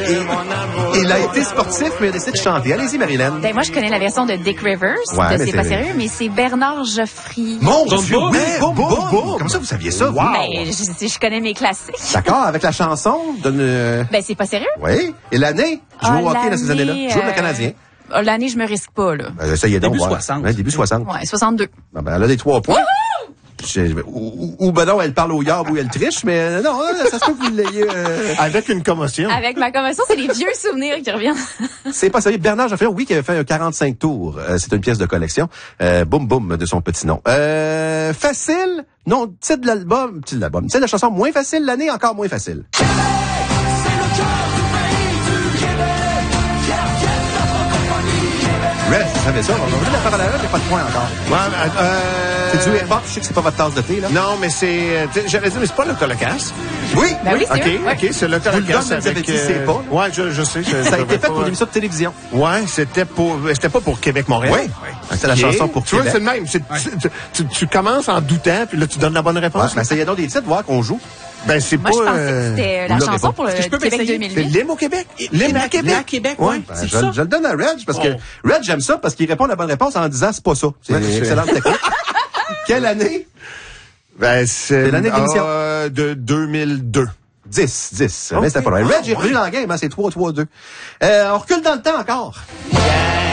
Il a été sportif, mais il a décidé de chanter. Allez-y, Marilyn. Ben, moi, je connais la version de Dick Rivers, Ouais, de C'est pas sérieux, mais c'est Bernard Geoffriy. Mon Dieu, Boum, oui, boum, boum, boum. boum. Comme ça, vous saviez ça? Wow. Ben, je connais mes classiques. D'accord, avec la chanson, donne... Ben, c'est pas sérieux. Oui. Et l'année? Joue au hockey dans ces années-là. Joue le Canadien. L'année, je me risque pas, là. Essayez donc. Début ouais. 60. Ouais, début 60. Ouais, 62. Ben, elle a des 3 points. Ou ben non, elle parle au yard ou elle triche, mais non, ça se peut que vous l'ayez... Avec une commotion. Avec ma commotion, c'est les vieux souvenirs qui reviennent. C'est pas sérieux. Bernard Geoffriy, oui, qui avait fait un 45 tours. C'est une pièce de collection. Boum Boum de son petit nom. Facile. Non, titre de l'album. Titre de la chanson moins facile, l'année encore moins facile. Red, vous savez ça. On va la parole à Red, il n'y a pas de point encore. Ouais, C'est du hip-hop, je sais que c'est pas votre tasse de thé, là. non, mais c'est... j'allais dire, mais c'est pas l'Autocasse. Oui! Ben oui, c'est OK, eux, ouais. OK, c'est l'Autocasse. Vous le donne, vous avez dit, c'est pas. Ouais, je sais. Ça a été fait pour une émission de télévision. Ouais, c'était pas pour Québec-Montréal. Oui. C'est la chanson pour Tu vois, Québec. c'est le même. Tu commences en doutant, puis là, tu donnes la bonne Ouais, réponse. mais essayez donc des titres, voir qu'on joue. Ben, c'est Moi, pas... je pensais que c'était la vous l'aurez chanson pas. pour le Est-ce que je peux Québec m'essayer? C'est 2008. l'hymne au Québec. L'hymne à Québec, ouais. Ben, C'est je ça. le donne à Reg, parce que Reg, j'aime ça, parce qu'il répond la bonne réponse en disant c'est pas ça. C'est une excellente technique. Quelle année? Ben, c'est l'année de l'émission. de 2002. 10. Mais c'était pas loin. Reg, j'ai revenu dans le game, hein, c'est 3-3-2. On recule dans le temps encore.